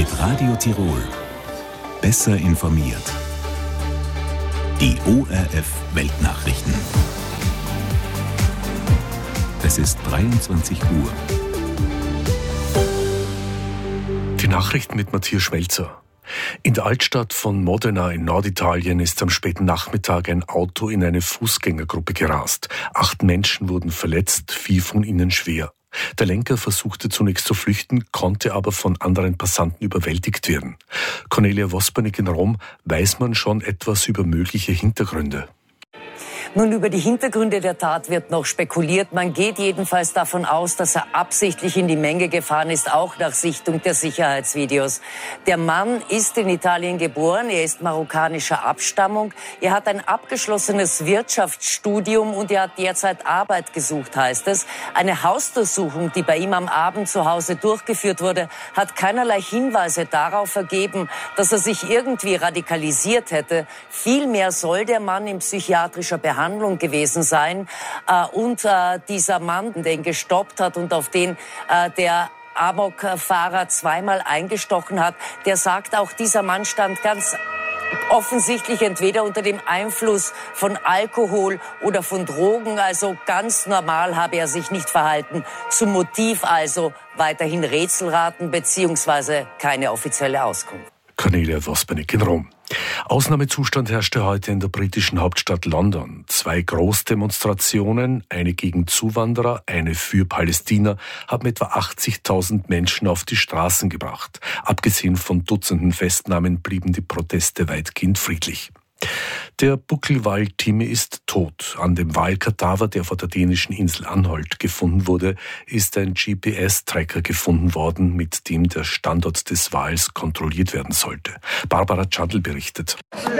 Mit Radio Tirol. Besser informiert. Die ORF Weltnachrichten. Es ist 23 Uhr. Die Nachrichten mit Matthias Schmelzer. In der Altstadt von Modena in Norditalien ist am späten Nachmittag ein Auto in eine Fußgängergruppe gerast. 8 Menschen wurden verletzt, 4 von ihnen schwer. Der Lenker versuchte zunächst zu flüchten, konnte aber von anderen Passanten überwältigt werden. Cornelia Vospernik in Rom, weiß man schon etwas über mögliche Hintergründe? Nun, über die Hintergründe der Tat wird noch spekuliert. Man geht jedenfalls davon aus, dass er absichtlich in die Menge gefahren ist, auch nach Sichtung der Sicherheitsvideos. Der Mann ist in Italien geboren, er ist marokkanischer Abstammung, er hat ein abgeschlossenes Wirtschaftsstudium und er hat derzeit Arbeit gesucht, heißt es. Eine Hausdurchsuchung, die bei ihm am Abend zu Hause durchgeführt wurde, hat keinerlei Hinweise darauf ergeben, dass er sich irgendwie radikalisiert hätte. Vielmehr soll der Mann in psychiatrischer Behandlung gewesen sein. Und dieser Mann, der ihn gestoppt hat und auf den der Amok-Fahrer zweimal eingestochen hat, der sagt auch, dieser Mann stand ganz offensichtlich entweder unter dem Einfluss von Alkohol oder von Drogen. Also ganz normal habe er sich nicht verhalten. Zum Motiv also weiterhin Rätselraten bzw. keine offizielle Auskunft. Cornelia Vospernik in Rom. Ausnahmezustand herrschte heute in der britischen Hauptstadt London. 2 Großdemonstrationen, eine gegen Zuwanderer, eine für Palästina, haben etwa 80.000 Menschen auf die Straßen gebracht. Abgesehen von Dutzenden Festnahmen blieben die Proteste weitgehend friedlich. Der Buckelwal-Timmy ist tot. An dem Walkadaver, der vor der dänischen Insel Anholt gefunden wurde, ist ein GPS-Tracker gefunden worden, mit dem der Standort des Wals kontrolliert werden sollte. Barbara Tschandl berichtet.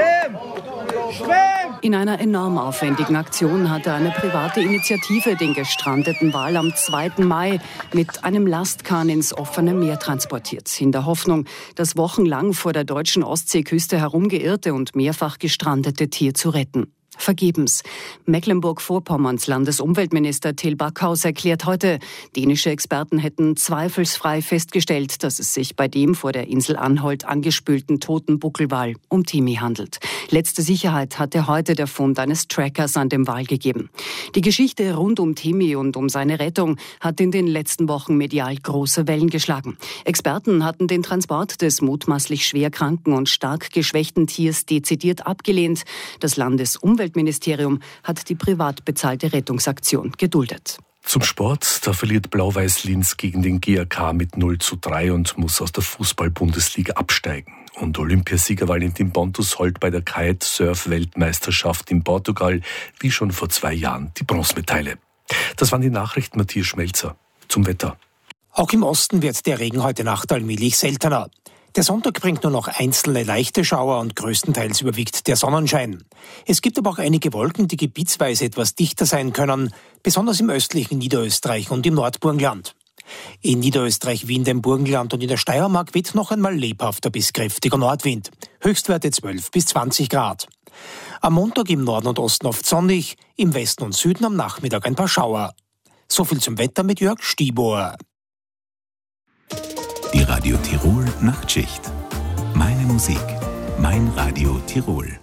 In einer enorm aufwendigen Aktion hatte eine private Initiative den gestrandeten Wal am 2. Mai mit einem Lastkahn ins offene Meer transportiert. In der Hoffnung, das wochenlang vor der deutschen Ostseeküste herumgeirrte und mehrfach gestrandete Tier zu retten. Vergebens. Mecklenburg-Vorpommerns Landesumweltminister Till Backhaus erklärt heute, dänische Experten hätten zweifelsfrei festgestellt, dass es sich bei dem vor der Insel Anholt angespülten toten Buckelwal um Timmy handelt. Letzte Sicherheit hatte heute der Fund eines Trackers an dem Wal gegeben. Die Geschichte rund um Timmy und um seine Rettung hat in den letzten Wochen medial große Wellen geschlagen. Experten hatten den Transport des mutmaßlich schwer kranken und stark geschwächten Tiers dezidiert abgelehnt. Das Landesumweltministerium hat die privat bezahlte Rettungsaktion geduldet. Zum Sport, da verliert Blau-Weiß Linz gegen den GAK mit 0:3 und muss aus der Fußball-Bundesliga absteigen. Und Olympiasieger Valentin Pontus holt bei der Kite-Surf-Weltmeisterschaft in Portugal wie schon vor 2 Jahren die Bronzemedaille. Das waren die Nachrichten Matthias Schmelzer. Zum Wetter. Auch im Osten wird der Regen heute Nacht allmählich seltener. Der Sonntag bringt nur noch einzelne leichte Schauer und größtenteils überwiegt der Sonnenschein. Es gibt aber auch einige Wolken, die gebietsweise etwas dichter sein können, besonders im östlichen Niederösterreich und im Nordburgenland. In Niederösterreich wie in dem Burgenland und in der Steiermark weht noch einmal lebhafter bis kräftiger Nordwind. Höchstwerte 12 bis 20 Grad. Am Montag im Norden und Osten oft sonnig, im Westen und Süden am Nachmittag ein paar Schauer. So viel zum Wetter mit Jörg Stiebohr. Die Radio Tirol Nachtschicht. Meine Musik, mein Radio Tirol.